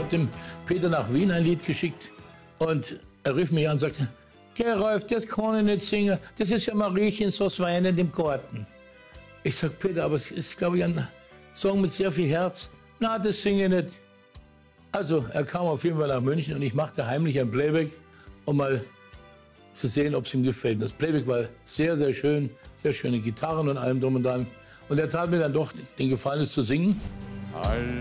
habe dem Peter nach Wien ein Lied geschickt und er rief mich an und sagte, Geh Rolf, das kann ich nicht singen, das ist ja Mariechen so weinend im Garten. Ich sag, Peter, aber es ist, glaube ich, ein Song mit sehr viel Herz. Na, das singe ich nicht. Also, er kam auf jeden Fall nach München und ich machte heimlich ein Playback, um mal zu sehen, ob es ihm gefällt. Das Playback war sehr, sehr schön, sehr schöne Gitarren und allem drum und dran. Und er tat mir dann doch den Gefallen, es zu singen.